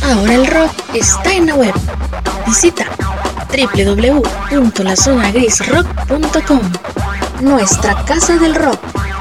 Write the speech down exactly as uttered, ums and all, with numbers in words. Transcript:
Ahora el rock está en la web. Visita doble u doble u doble u punto la zona gris rock punto com, nuestra casa del rock.